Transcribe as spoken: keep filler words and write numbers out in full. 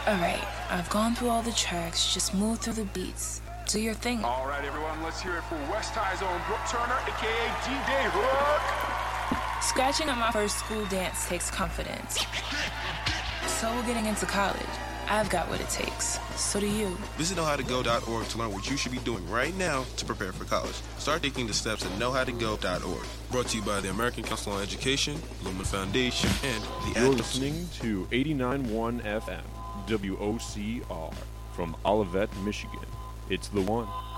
Alright, I've gone through all the tracks, just move through the beats. Do your thing. Alright, everyone, let's hear it for West High's own Brooke Turner, aka D-Day Hook. Scratching at my first school dance takes confidence. So we're getting into college. I've got what it takes. So do you. Visit know how to go dot org to learn what you should be doing right now to prepare for college. Start taking the steps at know how to go dot org. Brought to you by the American Council on Education, Lumen Foundation, and the You're Active. listening to eighty-nine point one F M, W O C R, from Olivet, Michigan. It's the one.